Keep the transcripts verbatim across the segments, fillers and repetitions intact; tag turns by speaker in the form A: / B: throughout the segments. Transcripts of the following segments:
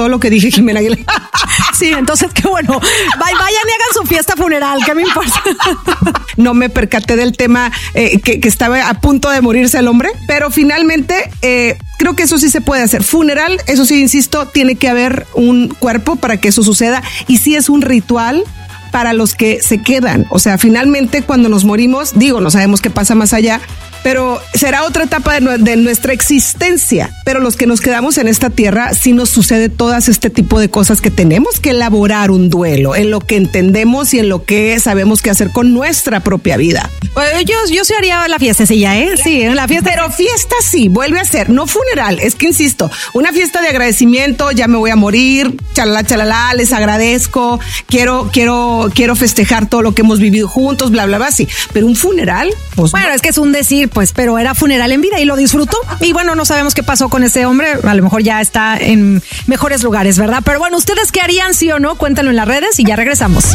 A: todo lo que dije, Jimena Aguilar.
B: Sí, entonces qué bueno. Vayan y hagan su fiesta funeral, ¿qué me importa?
A: No me percaté del tema eh, que, que estaba a punto de morirse el hombre, pero finalmente eh, creo que eso sí se puede hacer. Funeral, eso sí, insisto, tiene que haber un cuerpo para que eso suceda y sí es un ritual para los que se quedan. O sea, finalmente cuando nos morimos, digo, no sabemos qué pasa más allá, pero será otra etapa de, de nuestra existencia. Pero los que nos quedamos en esta tierra, sí nos sucede todas este tipo de cosas que tenemos que elaborar un duelo en lo que entendemos y en lo que sabemos qué hacer con nuestra propia vida.
B: Pues yo, yo sí haría la fiestecilla, ¿eh? Sí, en la fiesta.
A: Pero fiesta sí, vuelve a ser, no funeral. Es que insisto, una fiesta de agradecimiento, ya me voy a morir, chalala, chalala, les agradezco, quiero, quiero, quiero festejar todo lo que hemos vivido juntos, bla, bla, bla, sí. Pero un funeral, pues
B: bueno,
A: no.
B: Es que es un decir, pues, pero era funeral en vida y lo disfrutó. Y bueno, no sabemos qué pasó con ese hombre. A lo mejor ya está en mejores lugares, ¿verdad? Pero bueno, ¿ustedes qué harían, sí o no? Cuéntenlo en las redes y ya regresamos.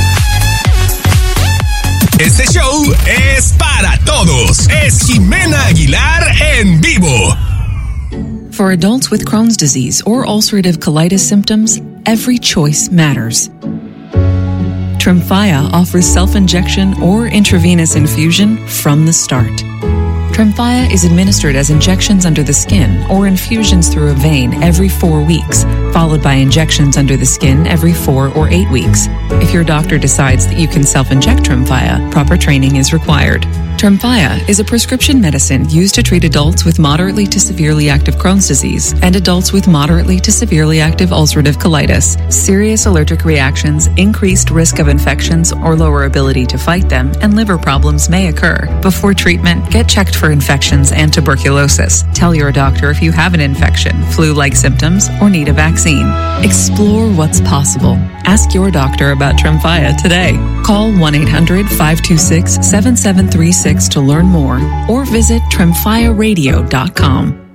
C: Este show es para todos. Es Jimena Aguilar en vivo.
D: For adults with Crohn's disease or ulcerative colitis symptoms, every choice matters. Tremfya offers self-injection or intravenous infusion from the start. Tremfya is administered as injections under the skin or infusions through a vein every four weeks, followed by injections under the skin every four or eight weeks. If your doctor decides that you can self-inject Tremfya, proper training is required. Tremfya is a prescription medicine used to treat adults with moderately to severely active Crohn's disease and adults with moderately to severely active ulcerative colitis. Serious allergic reactions, increased risk of infections or lower ability to fight them, and liver problems may occur. Before treatment, get checked for infections and tuberculosis. Tell your doctor if you have an infection, flu-like symptoms, or need a vaccine. Explore what's possible. Ask your doctor about Tremfya today. Call one eight hundred five two six seven seven three six to learn more or visit tremfya radio dot com.